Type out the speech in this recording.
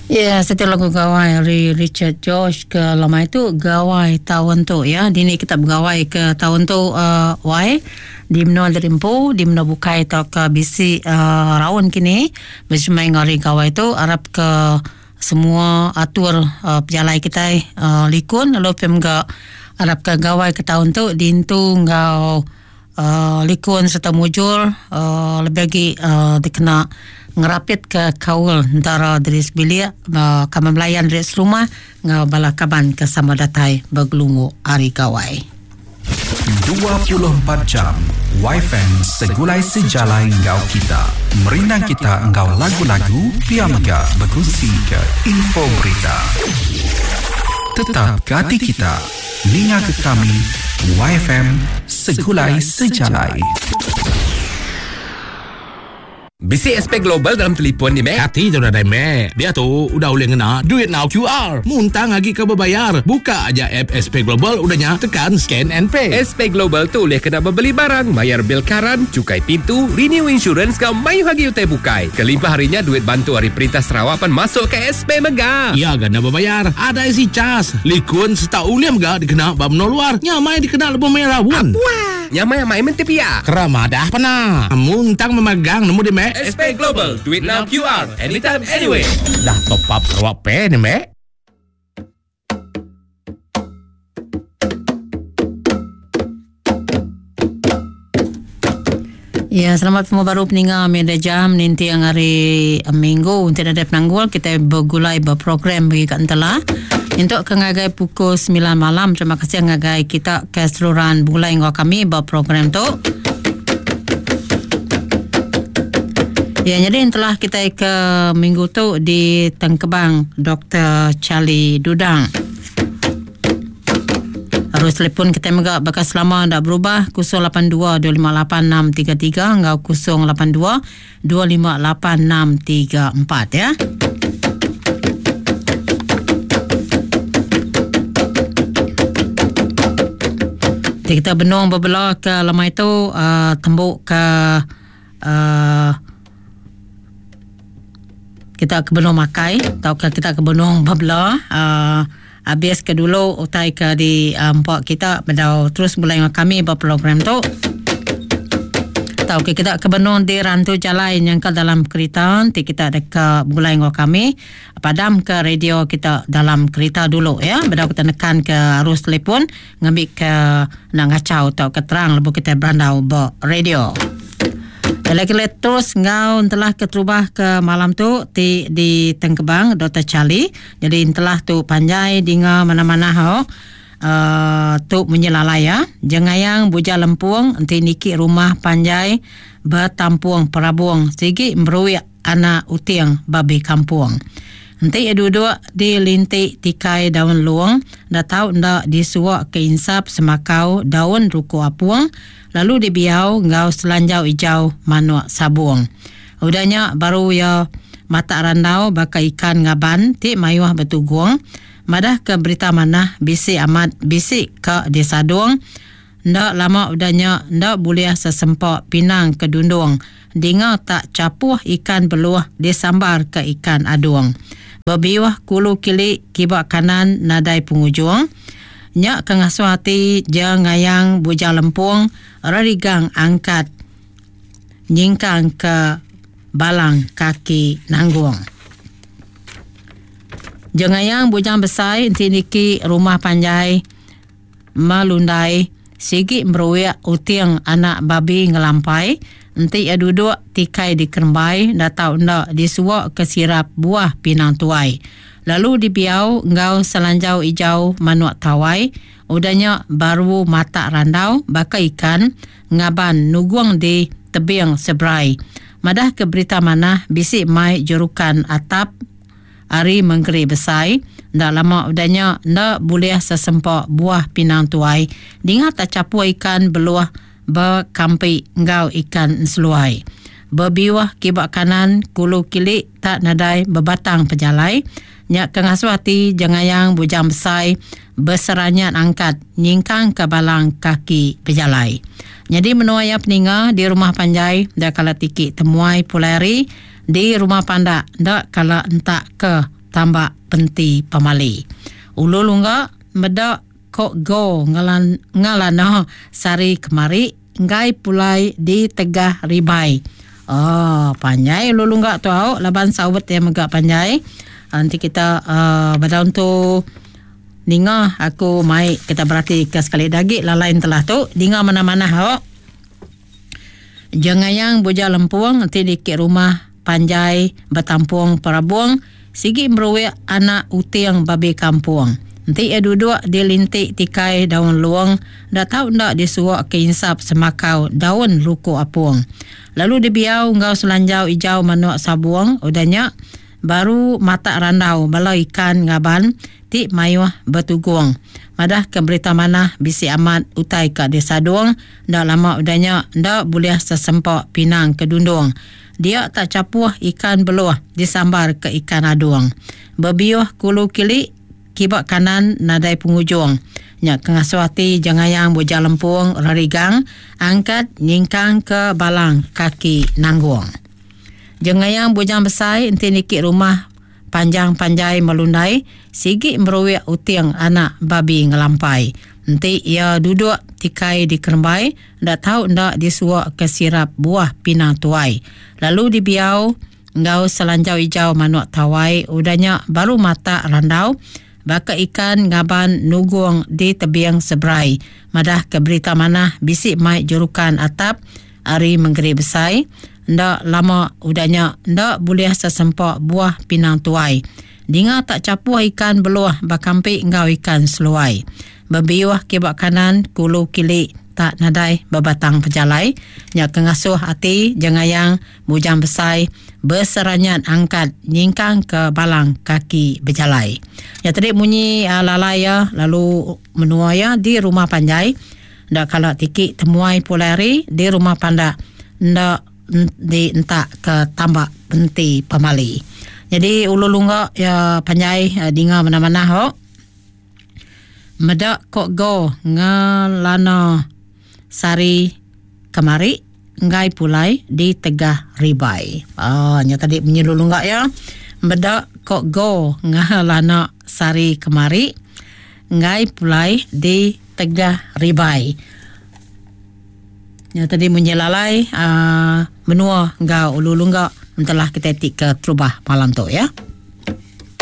Ya, setelah lagu gawai Richard George ke lama itu gawai tahun tu ya. Dini kita bergawai ke tahun tu wai di menua derimpu di menua bukai atau ke bisi raun kini bersemai ngari gawai tu Arab ke semua atur pejalai kita likun lalu pemga Arab ke gawai ke tahun tu dintu ngau likun serta mujur lebih lagi dikena ngerapit ke kaul antara dari sebilia kami melayan dari rumah ngau balakaban ke sama datai bergelungu hari gawai 24 jam Wi-Fi segulai sejalai ngau kita merindang kita ngau lagu-lagu piamga bergusi ke info berita tetap ke hati kita linga ke kami Wi-Fi segulai sejalai. Bisi SP Global dalam telefon ni, Mek. Hati tu dah, Mek. Dia tu udah boleh ngena Duit Now QR. Muntang lagi ke berbayar. Buka aja app SP Global, udahnya tekan scan and pay. SP Global tu boleh kena membeli barang, bayar bil karan, cukai pintu, renew insurance kau mayu hagi utai bukai. Kelimpah harinya duit bantu hari perintah Serawapan masuk ke SP Mega. Ya, gana berbayar. Ada isi cas. Likun seta uliam gak dikena babno luar. Nyamai dikena lebih merah pun. Wah, nyamai mentepia. Kerama dah pernah. Muntang memegang nemu di Mek. SP Global, Duit Now QR, anytime, anywhere. Dah top up Sarawak Pay ni, Mek. Ya, selamat semua baru peninggal media jam nanti yang hari minggu untuk ada penanggul kita bergulai berprogram bagi kat entala untuk kengagai pukul 9 malam. Terima kasih ngagai kita keseluruhan bulai ngau kami berprogram tu. Ya, jadi telah kita ke minggu tu di Tengkebang Dr. Charlie Dudang. Harus telefon kita megak bakas lama tak berubah 082-258-633 engkau 082-258-634 ya. Jadi kita benung berbelah ke lama itu tembuk ke kita ke benung makai atau kita ke benung berbelah habis ke dulu utai ke di empok kita berdau terus mulai dengan kami berprogram tu tahu ke kita ke benung di rantu jalan yang ke dalam kereta nanti kita ada ke mulai dengan kami padam ke radio kita dalam kereta dulu ya berdau kita nekan ke arus telefon ngambil ke nak ngacau atau keterang lepas kita berandau radio. Lagi terus ngau telah keterubah ke malam tu di Tengkebang Dr. Charlie. Jadi telah tu panjai dinga mana-mana tu menyelalai ya. Jengayang buja lempung enti niki rumah panjai bertampuang perabung sigi meruik anak utiang babi kampung. Enti dua-dua di lintik tikai daun luang dah tahu ndak disuak ke insap semakau daun ruku apuang lalu dibiau ngau selanjau ijau manuak sabung. Udahnya baru ya mata randau baka ikan ngaban ti mayuah betuguang. Madah ke berita mana bisi amat bisi ke desa Duang. Ndak lama udahnya ndak boleh sesempok pinang ke dundung. Dingau tak capuh ikan beluah disambar ke ikan aduang. Berbiwah kulu kili kibak kanan nadai pengujung. Nyak kengasuh hati jengayang buja lempung rarigang angkat nyingkang ke balang kaki nanggung. Jengayang bujang besar inti niki rumah panjai malundai sigi meruik utiang anak babi ngelampai enti ya duduk tikai di kerembai datau ndak disuak ke sirap buah pinang tuai. Lalu dibiau ngau selanjau ijau manuak tawai. Udahnya baru mata randau baka ikan ngaban nuguang di tebing sebrai. Madah ke berita mana bisi mai jurukan atap ari menggeri besai. Ndak lama udahnya ndak boleh sesempok buah pinang tuai. Dingat tak capu ikan beluah berkampi ngau ikan seluai. Berbiwah kibak kanan kulu kilik tak nadai berbatang pejalai. Nyak kengasuati jengayang bujang besai berseranyat angkat nyingkang ke balang kaki pejalai. Jadi menuaya peninga di rumah panjai dah kala tiki temuai pulari di rumah pandak dak kala entak ke tambak penti pamali. Ulu lungga medak kok go ngalana sari kemari ngai pulai di tegah ribai. Panjai ulu lungga tu au laban sawet yang megak panjai. Nanti kita badaun tu Dinga aku mai kita berarti ke sekali dagi lalain telah tu dinga mana-mana hok. Jangan yang boja lempuang nanti dikit rumah panjai bertampung parabuang sigi meruwe anak utiang babi kampung. Nanti ia duduk di lintik tikai daun luang dah tahu ndak disuak ke insap semakau daun luku apung. Lalu dibiau ngau selanjau ijau manuak sabuang udahnya baru mata randau balau ikan ngaban ti mayuh betugung. Madah ke berita mana bisi amat utai ke desa duang ndak lama udahnya ndak boleh sesempok pinang ke dundung. Dia tak capuh ikan beluah disambar ke ikan aduang. Bebiuh kulu kili kibak kanan nadai pengujung. Nyak kengasuati jangayang boja lempung rarigang angkat nyingkang ke balang kaki nangguang. Jengayang bujang besai enti nikit rumah panjang panjai melundai sigi meruwe utiang anak babi ngelampai. Enti ia duduk tikai di kerembai ndak tahu ndak disuak ke sirap buah pinang tuai. Lalu dibiau ngau selanjau hijau manuak tawai udahnya baru mata randau baka ikan ngaban nuguang di tebiang seberai. Madah ke berita mana bisik mai jurukan atap ari menggeri besai. Ndak lama udahnya ndak boleh sesempok buah pinang tuai. Dinga tak capuh ikan beluah bakampi ngau ikan seluai. Bebiuah kibak kanan kulu kili tak nadai bebatang pejalai. Nyak kengasuh hati jengayang bujang besai berseranyat angkat nyingkang ke balang kaki berjalai. Ya tadi bunyi lalai ya lalu menua ya di rumah panjai. Ndak kalau tiki temuai pulari di rumah panda ndak di entak ke tambak penti pamali. Jadi ulu lungga ya panjai dinga mana-mana ho. Medak kok go ngalana sari kemari ngai pulai di tegah ribai. Nya tadi menyelu lungga ya. Medak kok go ngalana sari kemari ngai pulai di tegah ribai. Ya tadi menyelalai menua ngau ulu lungga telah kita tik ke terubah malam tu ya.